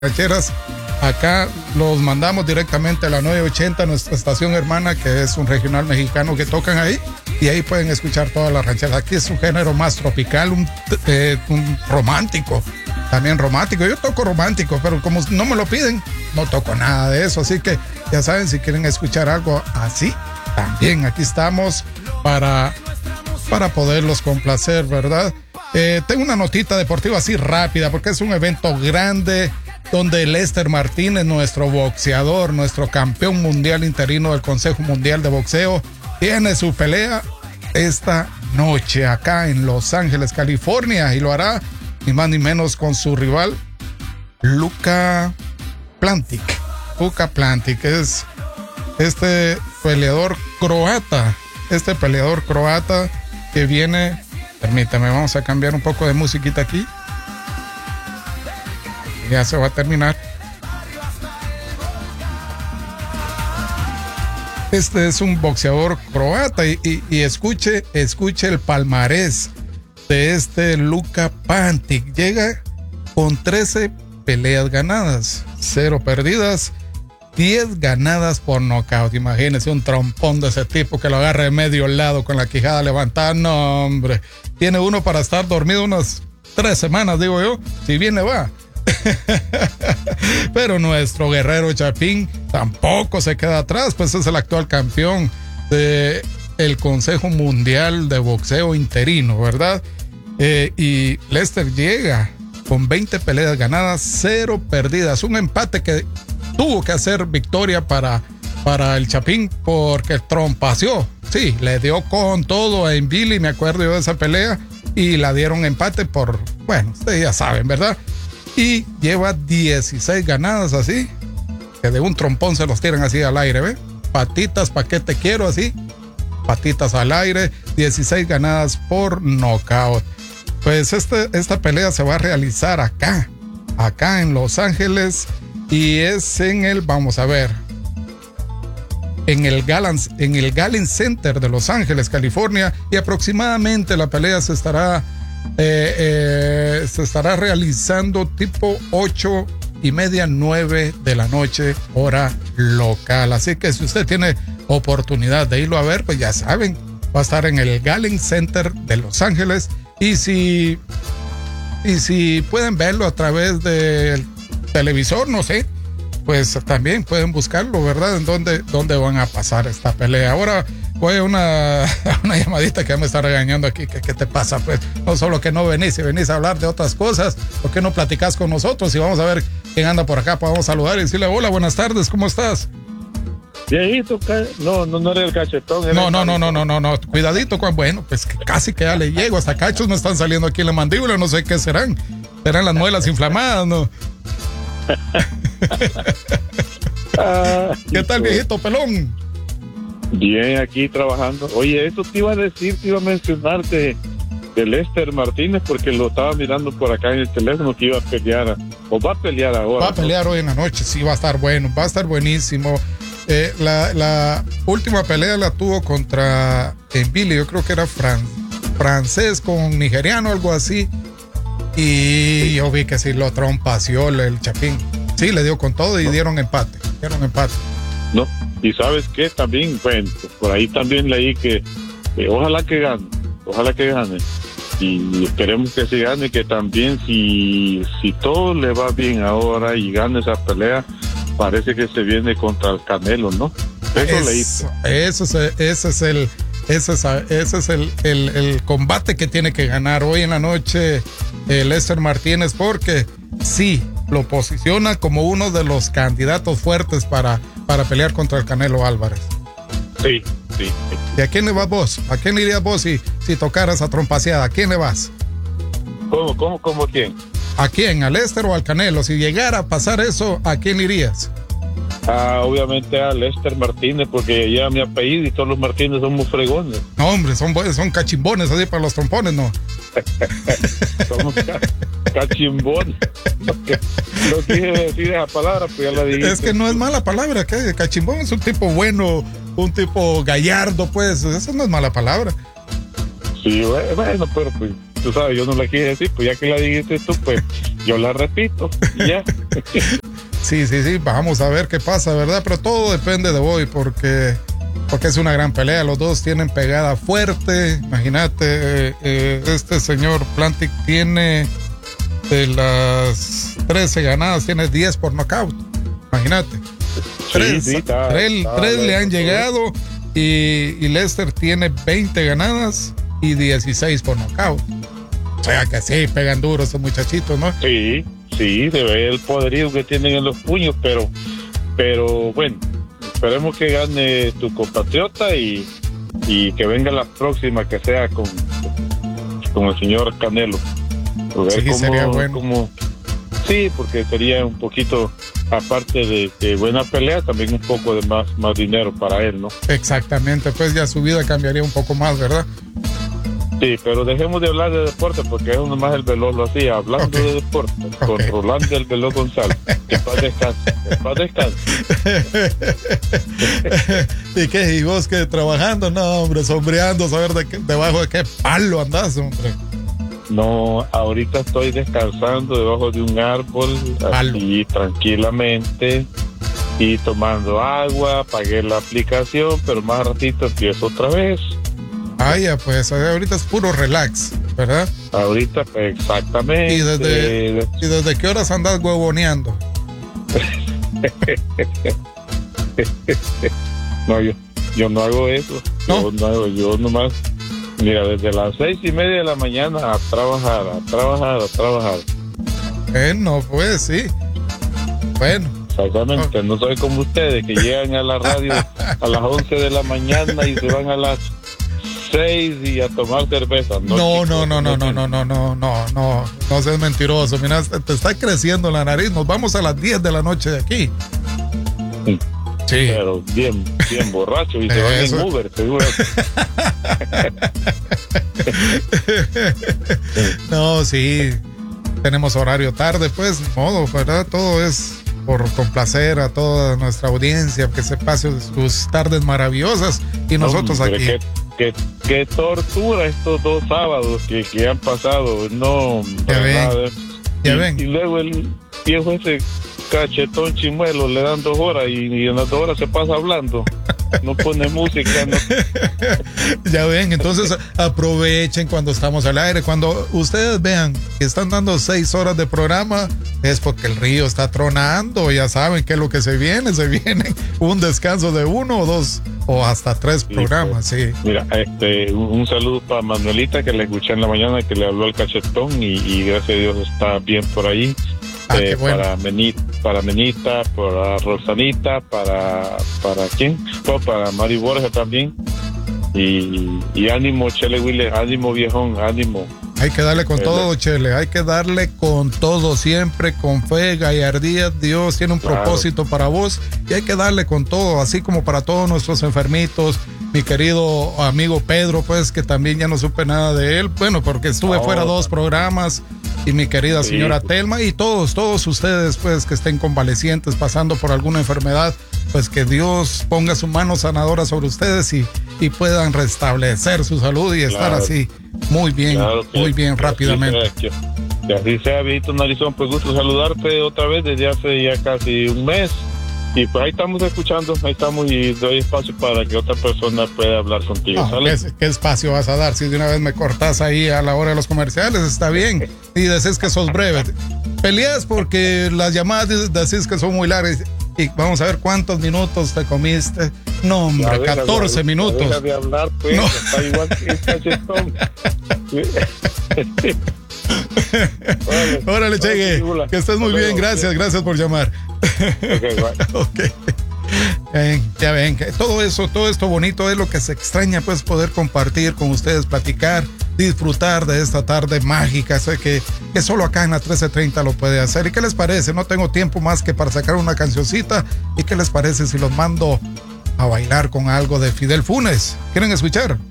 rancheras. Acá los mandamos directamente a la 980, nuestra estación hermana, que es un regional mexicano que tocan ahí, y ahí pueden escuchar todas las rancheras. Aquí es un género más tropical, un romántico, también romántico. Yo toco romántico, pero como no me lo piden, no toco nada de eso. Así que ya saben, si quieren escuchar algo así, también aquí estamos para poderlos complacer, ¿verdad? Tengo una notita deportiva así rápida, porque es un evento grande donde Lester Martínez, nuestro boxeador, nuestro campeón mundial interino del Consejo Mundial de Boxeo, tiene su pelea esta noche acá en Los Ángeles, California, y lo hará ni más ni menos con su rival Luka Plantic. Luka Plantic es este peleador croata que viene. Permítame, vamos a cambiar un poco de musiquita aquí. Ya se va a terminar. Este es un boxeador croata y escuche el palmarés de este Luka Plantic. Llega con 13 peleas ganadas, 0 perdidas, 10 ganadas por nocaut. Imagínese un trompón de ese tipo que lo agarre de medio lado con la quijada levantada. No, hombre. Tiene uno para estar dormido unas 3 semanas, digo yo. Si bien le va. Pero nuestro guerrero Chapín tampoco se queda atrás, pues es el actual campeón del Consejo Mundial de Boxeo interino, ¿verdad? Y Lester llega con 20 peleas ganadas, 0 perdidas, un empate que tuvo que hacer victoria para el Chapín porque trompació. Sí, le dio con todo a Billy, me acuerdo yo de esa pelea, y la dieron empate bueno, ustedes ya saben, ¿verdad? Y lleva 16 ganadas así, que de un trompón se los tiran así al aire, ¿ve? Patitas, ¿pa' qué te quiero? Así, patitas al aire, 16 ganadas por knockout. Pues esta pelea se va a realizar acá en Los Ángeles, y es en el Galen Center de Los Ángeles, California, y aproximadamente la pelea se estará realizando tipo 8:30, 9 de la noche, hora local. Así que si usted tiene oportunidad de irlo a ver, pues ya saben, va a estar en el Galen Center de Los Ángeles, y si pueden verlo a través del televisor, no sé, pues también pueden buscarlo, ¿verdad? En dónde van a pasar esta pelea. Ahora voy a una llamadita que ya me está regañando aquí. ¿Qué te pasa? Pues no solo que no venís, si venís a hablar de otras cosas, ¿por qué no platicás con nosotros? Y vamos a ver quién anda por acá, podemos saludar y decirle: hola, buenas tardes, ¿cómo estás? Viejito, no era el cachetón. No, cuidadito, bueno, pues que casi que ya le llego, hasta cachos me están saliendo aquí en la mandíbula, no sé qué serán las muelas inflamadas, ¿no? ¿Qué tal, viejito pelón? Bien, aquí trabajando. Oye, eso te iba a mencionarte de Lester Martínez, porque lo estaba mirando por acá en el teléfono que iba a pelear, o va a pelear ahora. Va a pelear hoy en la noche, sí, va a estar bueno, va a estar buenísimo. La última pelea la tuvo contra Billy, yo creo que era francés con nigeriano, algo así, y yo vi que sí lo trompació el Chapín. Sí, le dio con todo y dieron empate. No, y ¿sabes qué? También, bueno, por ahí también leí que ojalá que gane. Y esperemos que se gane, que también si todo le va bien ahora y gane esa pelea, parece que se viene contra el Canelo, ¿no? Ese es el combate que tiene que ganar hoy en la noche Lester Martínez, porque sí, lo posiciona como uno de los candidatos fuertes para pelear contra el Canelo Álvarez. Sí. ¿Y a quién le vas vos? ¿A quién le irías vos si tocaras a trompaseada? ¿A quién le vas? ¿Cómo quién? ¿A quién? ¿A Lester o al Canelo? Si llegara a pasar eso, ¿a quién irías? Obviamente a Lester Martínez, porque lleva mi apellido y todos los Martínez somos fregones. No, hombre, son cachimbones así para los trompones, ¿no? Somos cachimbones. No quise decir esa palabra, pues ya la dije. Es que no es mala palabra, que cachimbón es un tipo bueno, un tipo gallardo, pues, eso no es mala palabra. Sí, bueno, pero pues tú sabes, yo no la quise decir, pues ya que la dijiste tú, pues yo la repito, y ya. Sí, vamos a ver qué pasa, ¿verdad? Pero todo depende de hoy, porque es una gran pelea. Los dos tienen pegada fuerte. Imagínate, este señor Plantic tiene de las 13 ganadas, tiene 10 por knockout. Imagínate. Tres le han llegado y Lester tiene 20 ganadas y 16 por knockout. O sea que sí, pegan duro esos muchachitos, ¿no? Sí, se ve el poderío que tienen en los puños, pero bueno, esperemos que gane tu compatriota y que venga la próxima, que sea con el señor Canelo. Sí, sería bueno. Sí, porque sería un poquito, aparte de buena pelea, también un poco de más dinero para él, ¿no? Exactamente, pues ya su vida cambiaría un poco más, ¿verdad? Sí, pero dejemos de hablar de deporte, porque es uno más el Veloz lo hacía, hablando de deporte, con Rolando el Veloz González. Que paz descanse. ¿Y qué? ¿Y vos qué? ¿Trabajando? No, hombre, sombreando, saber debajo de qué palo andás, hombre. No, ahorita estoy descansando debajo de un árbol, así tranquilamente, y tomando agua, apagué la aplicación, pero más ratito empiezo otra vez. Ya, pues ahorita es puro relax, ¿verdad? Ahorita, exactamente. ¿Y desde qué horas andas huevoneando? No, yo no hago eso. ¿No? Yo nomás, mira, desde las 6:30 de la mañana a trabajar. Bueno, pues sí. Bueno. Exactamente, no soy como ustedes que llegan a la radio a las 11 de la mañana y se van a las 6 y a tomar cerveza. No seas mentiroso. Mira, te está creciendo la nariz. Nos vamos a las 10 de la noche de aquí. Sí. Pero bien borracho y se van en Uber, seguro. No, sí. Tenemos horario tarde, pues, modo, ¿verdad? Todo es por complacer a toda nuestra audiencia, que se pase sus tardes maravillosas y nosotros aquí. Qué tortura estos 2 sábados que han pasado, no. Ya ven. Y luego el viejo ese cachetón chimuelo le dan 2 horas y en las 2 horas se pasa hablando. No pone música, no. Ya ven, entonces aprovechen cuando estamos al aire. Cuando ustedes vean que están dando 6 horas de programa, es porque el río está tronando. Ya saben qué es lo que se viene un descanso de 1 o 2 o hasta 3 programas, sí. Mira, un saludo para Manuelita, que le escuché en la mañana, que le habló al cachetón y gracias a Dios está bien por ahí. Bueno. Para Menita, para Rosanita, para ¿quién? Para Mari Borja también. Y ánimo, Chele Wille, ánimo viejón, ánimo. Hay que darle con todo, Chele, hay que darle con todo, siempre con fe, gallardía. Dios tiene un propósito para vos y hay que darle con todo, así como para todos nuestros enfermitos. Mi querido amigo Pedro, pues, que también ya no supe nada de él, bueno, porque estuve fuera 2 programas, y mi querida señora Telma, y todos ustedes, pues, que estén convalecientes, pasando por alguna enfermedad, pues que Dios ponga su mano sanadora sobre ustedes y puedan restablecer su salud y estar así muy bien, muy bien rápidamente. Que así sea, viejito Narizón, pues gusto saludarte otra vez desde hace ya casi un mes. Y pues ahí estamos escuchando, ahí estamos, y doy espacio para que otra persona pueda hablar contigo. ¿Qué espacio vas a dar? Si de una vez me cortás ahí a la hora de los comerciales, está bien. Y decís que sos breve. Peleas porque las llamadas decís que son muy largas. Y vamos a ver cuántos minutos te comiste. No, hombre, 14 minutos. Deja de hablar, pues, no. Está igual que el cachetón. Órale, Chegue, que estés muy bien, gracias por llamar. Okay. Ya ven que todo esto bonito es lo que se extraña, pues, poder compartir con ustedes, platicar, disfrutar de esta tarde mágica. Sé que solo acá en la 1330 lo puede hacer. ¿Y qué les parece? No tengo tiempo más que para sacar una cancioncita. ¿Y qué les parece si los mando a bailar con algo de Fidel Funes? ¿Quieren escuchar?